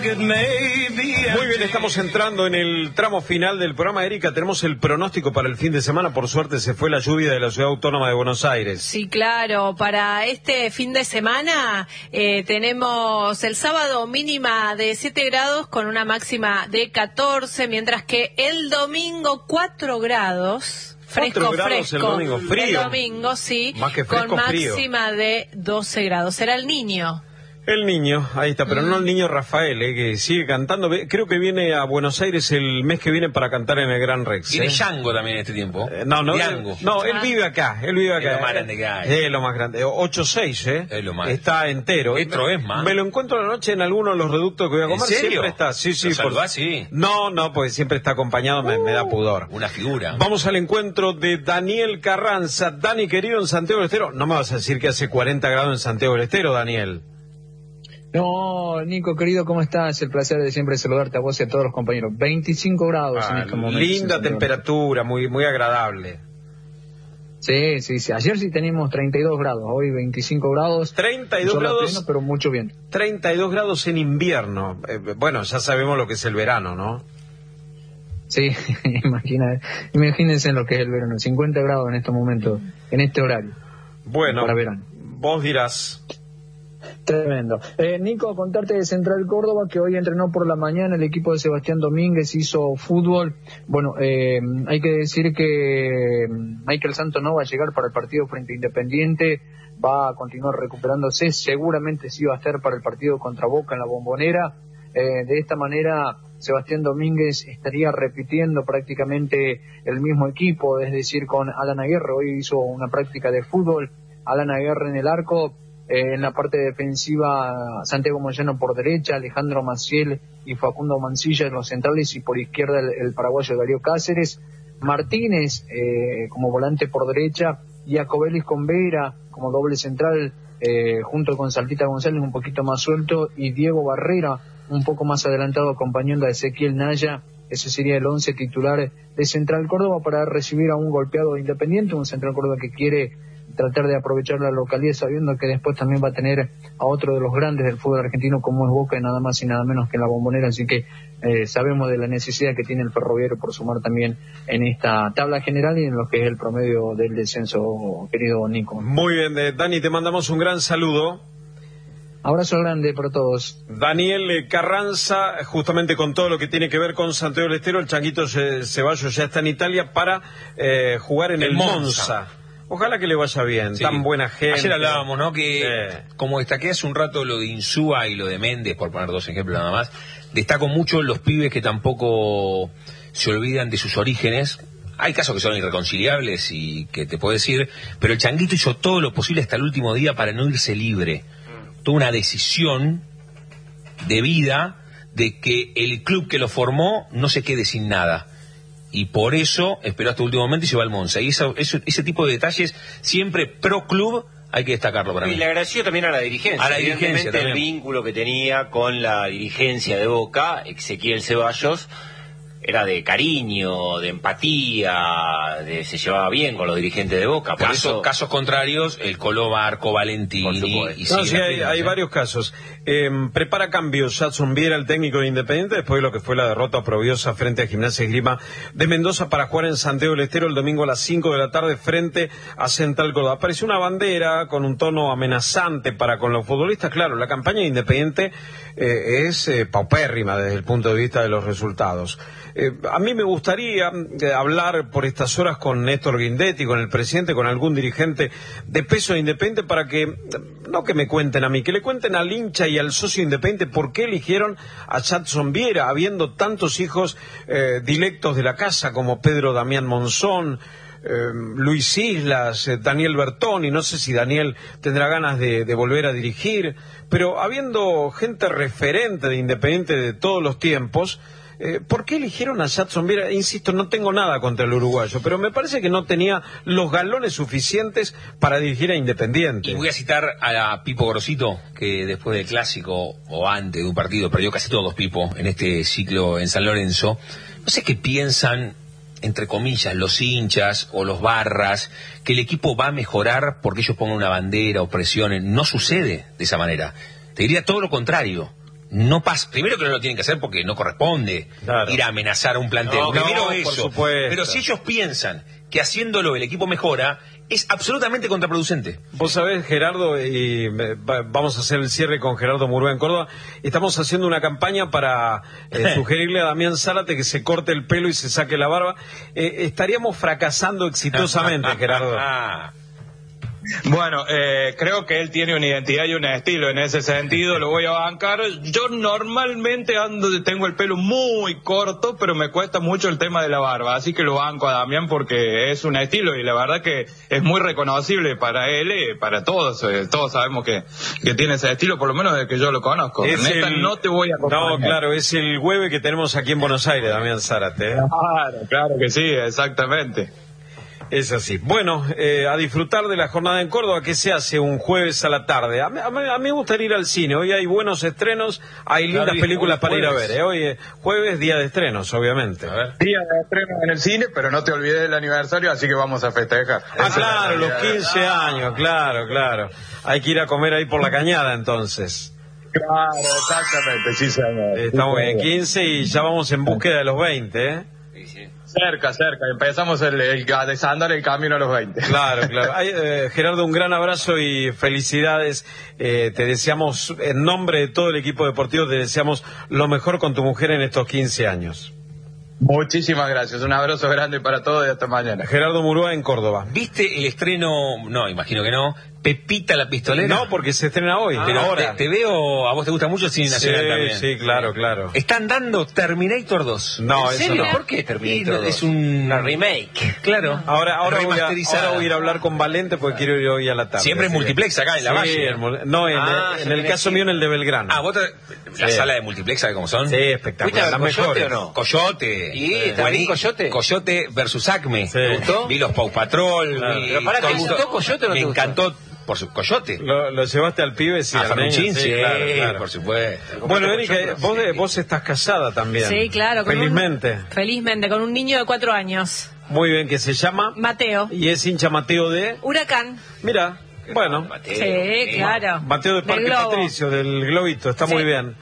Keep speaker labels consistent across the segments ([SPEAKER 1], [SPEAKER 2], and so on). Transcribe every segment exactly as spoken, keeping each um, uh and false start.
[SPEAKER 1] Muy bien, estamos entrando en el tramo final del programa. Erika, tenemos el pronóstico para el fin de semana. Por suerte se fue la lluvia de la Ciudad Autónoma de Buenos Aires.
[SPEAKER 2] Sí, claro. Para este fin de semana eh, tenemos el sábado mínima de siete grados con una máxima de catorce, mientras que el domingo cuatro grados. Fresco,
[SPEAKER 1] cuatro grados
[SPEAKER 2] fresco.
[SPEAKER 1] El domingo, frío.
[SPEAKER 2] El domingo, sí.
[SPEAKER 1] Más que fresco,
[SPEAKER 2] con máxima
[SPEAKER 1] frío.
[SPEAKER 2] de doce grados. Será el Niño.
[SPEAKER 1] El Niño, ahí está, pero mm. no el Niño Rafael, eh, que sigue cantando. Creo que viene a Buenos Aires el mes que viene para cantar en el Gran Rex.
[SPEAKER 3] Viene
[SPEAKER 1] ¿eh?
[SPEAKER 3] Django también en este tiempo.
[SPEAKER 1] Eh, no, no,
[SPEAKER 3] Django.
[SPEAKER 1] no, él vive acá, él vive acá.
[SPEAKER 3] Es lo más grande que hay.
[SPEAKER 1] Es lo más grande. ocho seis, ¿eh?
[SPEAKER 3] Es lo más.
[SPEAKER 1] Está entero.
[SPEAKER 3] Metro es más.
[SPEAKER 1] Me lo encuentro a la noche en alguno de los reductos que voy a comer.
[SPEAKER 3] ¿En serio?
[SPEAKER 1] Siempre está, sí, sí.
[SPEAKER 3] ¿Lo
[SPEAKER 1] por...
[SPEAKER 3] saludás, sí?
[SPEAKER 1] No, no, pues siempre está acompañado, me, uh, me da pudor.
[SPEAKER 3] Una figura.
[SPEAKER 1] Vamos al encuentro de Daniel Carranza. Dani, querido, en Santiago del Estero. No me vas a decir que hace cuarenta grados en Santiago del Estero, Daniel.
[SPEAKER 4] No, Nico, querido, ¿cómo estás? El placer de siempre saludarte a vos y a todos los compañeros. veinticinco grados
[SPEAKER 1] ah,
[SPEAKER 4] en este momento.
[SPEAKER 1] Linda temperatura, muy muy agradable.
[SPEAKER 4] Sí, sí, sí. Ayer sí teníamos treinta y dos grados, hoy veinticinco grados.
[SPEAKER 1] treinta y dos grados.
[SPEAKER 4] Pleno, pero mucho viento.
[SPEAKER 1] treinta y dos grados en invierno. Eh, bueno, ya sabemos lo que es el verano, ¿no?
[SPEAKER 4] Sí, imagina, imagínense lo que es el verano. cincuenta grados en este momento, en este horario.
[SPEAKER 1] Bueno,
[SPEAKER 4] para verano.
[SPEAKER 1] Vos dirás.
[SPEAKER 4] Tremendo. Eh, Nico, contarte de Central Córdoba que hoy entrenó por la mañana el equipo de Sebastián Domínguez, hizo fútbol. Bueno, eh, hay que decir que Michael Santos no va a llegar para el partido frente a Independiente, va a continuar recuperándose, seguramente sí va a estar para el partido contra Boca en la Bombonera. Eh, de esta manera Sebastián Domínguez estaría repitiendo prácticamente el mismo equipo, es decir, con Alan Aguirre. Hoy hizo una práctica de fútbol, Alan Aguirre en el arco. Eh, en la parte defensiva, Santiago Moyano por derecha, Alejandro Maciel y Facundo Mancilla en los centrales, y por izquierda el, el paraguayo Darío Cáceres, Martínez eh, como volante por derecha, y Acobelis con Vera como doble central, eh, junto con Saltita González un poquito más suelto, y Diego Barrera un poco más adelantado acompañando a Ezequiel Naya. Ese sería el once titular de Central Córdoba para recibir a un golpeado Independiente, un Central Córdoba que quiere tratar de aprovechar la localidad, sabiendo que después también va a tener a otro de los grandes del fútbol argentino como es Boca, y nada más y nada menos que en la Bombonera. Así que eh, sabemos de la necesidad que tiene el Ferroviario por sumar también en esta tabla general y en lo que es el promedio del descenso, querido Nico.
[SPEAKER 1] Muy bien, eh, Dani, te mandamos un gran saludo.
[SPEAKER 4] Abrazo grande para todos.
[SPEAKER 1] Daniel Carranza, justamente con todo lo que tiene que ver con Santiago del Estero, el Changuito Ceballos ya está en Italia para eh, jugar en el, el Monza. Monza. Ojalá que le vaya bien, sí. Tan buena gente.
[SPEAKER 3] Ayer hablábamos, ¿no? Que
[SPEAKER 1] eh.
[SPEAKER 3] como destaqué hace un rato lo de Insúa y lo de Méndez, por poner dos ejemplos nada más, destaco mucho los pibes que tampoco se olvidan de sus orígenes. Hay casos que son irreconciliables y que te puedo decir, pero el Changuito hizo todo lo posible hasta el último día para no irse libre. Tuvo una decisión de vida de que el club que lo formó no se quede sin nada. Y por eso esperó hasta el último momento y se va al Monza. Y eso, eso, ese tipo de detalles, siempre pro club, hay que destacarlo para mí.
[SPEAKER 5] Y le agradeció también a la dirigencia.
[SPEAKER 3] A la dirigencia
[SPEAKER 5] el vínculo que tenía con la dirigencia de Boca, Ezequiel Ceballos, era de cariño, de empatía, de, se llevaba bien con los dirigentes de Boca. Por
[SPEAKER 3] Caso,
[SPEAKER 5] eso...
[SPEAKER 3] Casos contrarios, el Coló Marco, Valentini... Y
[SPEAKER 1] no, sí, hay, hay varios casos. Eh, prepara cambios Jadson Viera, el técnico de Independiente, después de lo que fue la derrota oprobiosa frente a Gimnasia y Esgrima de Mendoza, para jugar en Santiago del Estero el domingo a las cinco de la tarde frente a Central Córdoba. Apareció una bandera con un tono amenazante para con los futbolistas. Claro, la campaña de Independiente eh, es eh, paupérrima desde el punto de vista de los resultados. Eh, a mí me gustaría eh, hablar por estas horas con Néstor Guindetti, con el presidente, con algún dirigente de peso de Independiente, para que, no que me cuenten a mí, que le cuenten al hincha y al socio Independiente por qué eligieron a Jadson Viera, habiendo tantos hijos eh, dilectos de la casa como Pedro Damián Monzón, eh, Luis Islas, eh, Daniel Bertoni. No sé si Daniel tendrá ganas de, de volver a dirigir, pero habiendo gente referente de Independiente de todos los tiempos, Eh, ¿por qué eligieron a Jadson Viera? Insisto, no tengo nada contra el uruguayo, pero me parece que no tenía los galones suficientes para dirigir a Independiente.
[SPEAKER 3] Y voy a citar a Pipo Grosito, que después del clásico, o antes de un partido, perdió casi todos Pipo en este ciclo en San Lorenzo. No sé qué piensan, entre comillas, los hinchas o los barras, que el equipo va a mejorar porque ellos pongan una bandera o presionen. No sucede de esa manera. Te diría todo lo contrario. no pasa. Primero que no lo tienen que hacer porque no corresponde
[SPEAKER 1] Claro.
[SPEAKER 3] ir a amenazar a un plantel.
[SPEAKER 1] No,
[SPEAKER 3] Primero
[SPEAKER 1] no,
[SPEAKER 3] eso.
[SPEAKER 1] por supuesto.
[SPEAKER 3] Pero si ellos piensan que haciéndolo el equipo mejora, es absolutamente contraproducente.
[SPEAKER 1] Vos sabés, Gerardo, y eh, va- vamos a hacer el cierre con Gerardo Murúa en Córdoba, estamos haciendo una campaña para eh, sugerirle a Damián Zárate que se corte el pelo y se saque la barba. Eh, estaríamos fracasando exitosamente, Gerardo.
[SPEAKER 3] Ah.
[SPEAKER 6] Bueno, eh, creo que él tiene una identidad y un estilo en ese sentido, lo voy a bancar. Yo normalmente ando, tengo el pelo muy corto, pero me cuesta mucho el tema de la barba, así que lo banco a Damián porque es un estilo y la verdad que es muy reconocible para él y para todos. Eh, todos sabemos que, que tiene ese estilo, por lo menos desde que yo lo conozco.
[SPEAKER 1] Es
[SPEAKER 6] En esta
[SPEAKER 1] el-
[SPEAKER 6] no te voy a acompañar.
[SPEAKER 1] No, claro, es el hueve que tenemos aquí en Buenos Aires, Damián Zárate. ¿eh?
[SPEAKER 6] Claro, claro que sí, exactamente.
[SPEAKER 1] Es así. Bueno, eh, a disfrutar de la jornada en Córdoba, que se hace un jueves a la tarde. A mí, a mí- a mí me gustaría ir al cine. Hoy hay buenos estrenos, hay lindas
[SPEAKER 3] Claro, y
[SPEAKER 1] películas
[SPEAKER 3] hoy
[SPEAKER 1] para ir a
[SPEAKER 3] jueves.
[SPEAKER 1] ver. ¿eh? Hoy es jueves, día de estrenos, obviamente.
[SPEAKER 3] A ver.
[SPEAKER 6] Día de estreno en el cine, pero no te olvides del aniversario, así que vamos a festejar.
[SPEAKER 1] Ah,
[SPEAKER 6] Esa es la
[SPEAKER 1] claro, los
[SPEAKER 6] realidad.
[SPEAKER 1] quince años, claro, claro. Hay que ir a comer ahí por la cañada, entonces.
[SPEAKER 6] Claro, exactamente, sí, señor.
[SPEAKER 1] Eh, Estamos
[SPEAKER 6] Sí,
[SPEAKER 1] en
[SPEAKER 6] señor.
[SPEAKER 1] quince y ya vamos en búsqueda de los veinte, ¿eh?
[SPEAKER 5] Sí, sí.
[SPEAKER 6] Cerca, cerca. Empezamos el, el- a desandar el camino a los veinte.
[SPEAKER 1] Claro, claro. Ay, eh, Gerardo, un gran abrazo y felicidades. Eh, te deseamos, en nombre de todo el equipo deportivo, te deseamos lo mejor con tu mujer en estos quince años.
[SPEAKER 6] Muchísimas gracias. Un abrazo grande para todos y hasta mañana.
[SPEAKER 1] Gerardo Murúa en Córdoba.
[SPEAKER 3] ¿Viste el estreno? No, imagino que no. Pepita la pistolera.
[SPEAKER 1] No, porque se estrena hoy,
[SPEAKER 3] Pero
[SPEAKER 1] ahora.
[SPEAKER 3] Te, te veo, a vos te gusta mucho el cine
[SPEAKER 1] Sí,
[SPEAKER 3] nacional también.
[SPEAKER 1] sí, claro, claro.
[SPEAKER 3] Están dando Terminator dos.
[SPEAKER 1] No,
[SPEAKER 5] ¿En
[SPEAKER 1] eso
[SPEAKER 5] serio?
[SPEAKER 1] no.
[SPEAKER 5] ¿Por qué Terminator
[SPEAKER 3] Y
[SPEAKER 5] dos?
[SPEAKER 3] Es un...
[SPEAKER 5] Una remake.
[SPEAKER 3] Claro.
[SPEAKER 1] Ahora, ahora, voy a,
[SPEAKER 3] Remasterizada.
[SPEAKER 1] ahora voy a ir a hablar con Valente porque quiero ir hoy a la tarde.
[SPEAKER 3] Siempre en
[SPEAKER 1] Así que-
[SPEAKER 3] multiplex acá en la
[SPEAKER 1] Sí,
[SPEAKER 3] Valle.
[SPEAKER 1] en mul- no, en,
[SPEAKER 5] Ah,
[SPEAKER 1] en
[SPEAKER 5] ya
[SPEAKER 1] el
[SPEAKER 5] tenés
[SPEAKER 1] caso
[SPEAKER 5] que-
[SPEAKER 1] mío en el de Belgrano.
[SPEAKER 3] Ah, vos te... La
[SPEAKER 1] Sí.
[SPEAKER 3] sala de multiplex, ¿sabes cómo son?
[SPEAKER 1] Sí,
[SPEAKER 5] ¿Fuiste
[SPEAKER 1] espectacular.
[SPEAKER 5] a
[SPEAKER 1] Las
[SPEAKER 5] ver Coyote
[SPEAKER 1] mejores.
[SPEAKER 5] o no?
[SPEAKER 3] Coyote.
[SPEAKER 5] ¿Y?
[SPEAKER 3] Eh,
[SPEAKER 5] ¿Te
[SPEAKER 3] buení-
[SPEAKER 5] gustó Coyote?
[SPEAKER 3] Coyote versus Acme.
[SPEAKER 1] Sí.
[SPEAKER 3] ¿Te gustó? Vi los Pau Patrol.
[SPEAKER 1] Claro.
[SPEAKER 3] vi
[SPEAKER 5] Pero pará, ¿te
[SPEAKER 3] todo
[SPEAKER 5] gustó
[SPEAKER 3] esto.
[SPEAKER 5] Coyote o no
[SPEAKER 3] Me
[SPEAKER 5] te gustó?
[SPEAKER 3] encantó por su Coyote.
[SPEAKER 1] Lo, lo llevaste al pibe, sí,
[SPEAKER 3] a
[SPEAKER 1] al
[SPEAKER 3] Ferruchin,
[SPEAKER 1] niño,
[SPEAKER 3] sí,
[SPEAKER 1] sí, claro, claro.
[SPEAKER 3] por supuesto.
[SPEAKER 1] Bueno, Erika, vos, de- vos estás casada también.
[SPEAKER 2] Sí, claro. con un-
[SPEAKER 1] Felizmente.
[SPEAKER 2] felizmente, con un niño de cuatro años.
[SPEAKER 1] Muy bien, que se llama.
[SPEAKER 2] Mateo.
[SPEAKER 1] Y es hincha Mateo de.
[SPEAKER 2] Huracán.
[SPEAKER 1] Mira, bueno.
[SPEAKER 5] Mateo,
[SPEAKER 2] Sí,
[SPEAKER 5] eh.
[SPEAKER 2] claro.
[SPEAKER 1] Mateo de
[SPEAKER 2] Del
[SPEAKER 1] Parque
[SPEAKER 2] Globo.
[SPEAKER 1] Patricio, del Globito, está
[SPEAKER 2] Sí.
[SPEAKER 1] muy bien.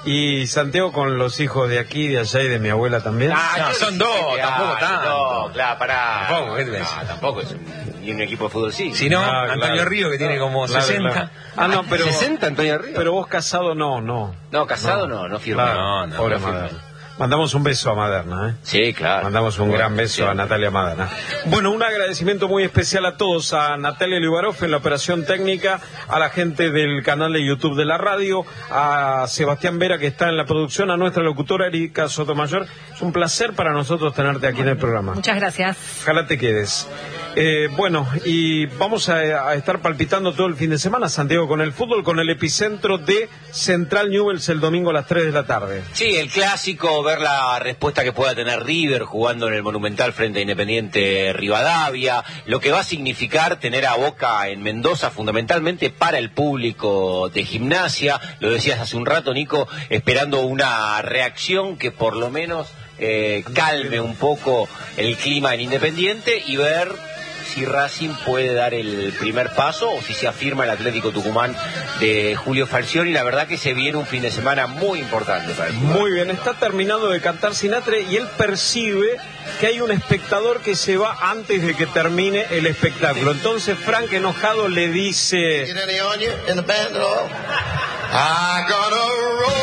[SPEAKER 1] Y Santiago con los hijos de aquí, de allá y de mi abuela también.
[SPEAKER 5] Ah,
[SPEAKER 3] No,
[SPEAKER 5] yo
[SPEAKER 3] son
[SPEAKER 5] no sé
[SPEAKER 3] dos,
[SPEAKER 5] qué
[SPEAKER 3] tampoco
[SPEAKER 5] hay,
[SPEAKER 3] tanto.
[SPEAKER 5] No, claro, pará.
[SPEAKER 3] Tampoco, ¿qué te pensás?
[SPEAKER 5] No, tampoco es un, ni un equipo de fútbol, sí.
[SPEAKER 3] Si no,
[SPEAKER 1] Ah,
[SPEAKER 3] Antonio
[SPEAKER 1] claro.
[SPEAKER 3] Río, que tiene como
[SPEAKER 1] Claro,
[SPEAKER 3] sesenta.
[SPEAKER 1] claro. Ah, no, pero.
[SPEAKER 5] ¿sesenta Antonio Río?
[SPEAKER 1] Pero vos casado no, no.
[SPEAKER 5] No, casado no, no firmó.
[SPEAKER 1] Claro,
[SPEAKER 3] No, no,
[SPEAKER 1] pobre
[SPEAKER 5] no firmó.
[SPEAKER 1] Maderna. Mandamos un beso a Maderna, ¿eh?
[SPEAKER 5] Sí, claro.
[SPEAKER 1] Mandamos un
[SPEAKER 5] Bueno,
[SPEAKER 1] gran beso
[SPEAKER 5] sí.
[SPEAKER 1] a Natalia Maderna. Bueno, un agradecimiento muy especial a todos, a Natalia Libaroff en la operación técnica, a la gente del canal de YouTube de la radio, a Sebastián Vera que está en la producción, a nuestra locutora Erika Sotomayor. Es un placer para nosotros tenerte aquí en el programa.
[SPEAKER 2] Muchas gracias.
[SPEAKER 1] Ojalá te quedes. Eh, bueno, y vamos a, a estar palpitando todo el fin de semana, Santiago, con el fútbol, con el epicentro de Central Newell's el domingo a las tres de la tarde.
[SPEAKER 5] Sí, el clásico, ver la respuesta que pueda tener River jugando en el Monumental frente a Independiente Rivadavia, lo que va a significar tener a Boca en Mendoza fundamentalmente para el público de Gimnasia, lo decías hace un rato, Nico, esperando una reacción que por lo menos eh, calme un poco el clima en Independiente y ver si Racing puede dar el primer paso o si se afirma el Atlético Tucumán de Julio Falcioni. La verdad que se viene un fin de semana muy importante para el fútbol.
[SPEAKER 1] Muy bien, está terminando de cantar Sinatra y él percibe que hay un espectador que se va antes de que termine el espectáculo. Entonces Frank, enojado, le dice...
[SPEAKER 7] Get any on you in the band at all? I got a roll.